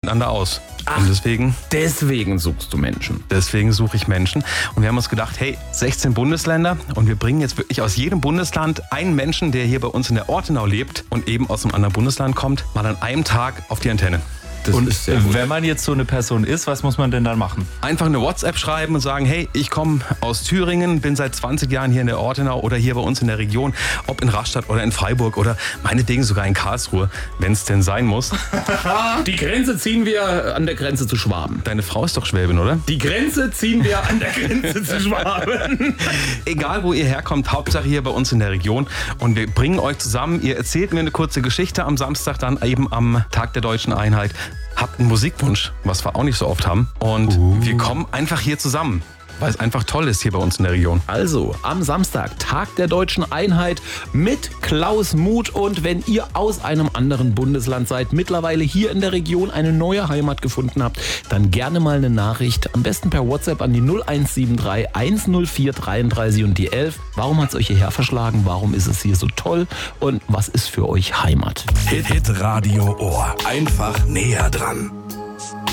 miteinander aus. Und Deswegen suchst du Menschen. Deswegen suche ich Menschen. Und wir haben uns gedacht, hey, 16 Bundesländer und wir bringen jetzt wirklich aus jedem Bundesland einen Menschen, der hier bei uns in der Ortenau lebt und eben aus einem anderen Bundesland kommt, mal an einem Tag auf die Antenne. Und wenn man jetzt so eine Person ist, was muss man denn dann machen? Einfach eine WhatsApp schreiben und sagen, hey, ich komme aus Thüringen, bin seit 20 Jahren hier in der Ortenau oder hier bei uns in der Region, ob in Rastatt oder in Freiburg oder meinetwegen sogar in Karlsruhe, wenn es denn sein muss. Die Grenze ziehen wir an der Grenze zu Schwaben. Deine Frau ist doch Schwäbin, oder? Die Grenze ziehen wir an der Grenze zu Schwaben. Egal, wo ihr herkommt, Hauptsache hier bei uns in der Region. Und wir bringen euch zusammen. Ihr erzählt mir eine kurze Geschichte am Samstag, dann eben am Tag der Deutschen Einheit. Habt einen Musikwunsch, was wir auch nicht so oft haben. Und wir kommen einfach hier zusammen, weil es einfach toll ist hier bei uns in der Region. Also, am Samstag, Tag der Deutschen Einheit mit Klaus Muth. Und wenn ihr aus einem anderen Bundesland seid, mittlerweile hier in der Region eine neue Heimat gefunden habt, dann gerne mal eine Nachricht, am besten per WhatsApp an die 0173 104 33 und die 11. Warum hat es euch hierher verschlagen? Warum ist es hier so toll? Und was ist für euch Heimat? Hit Radio Ohr. Einfach näher dran.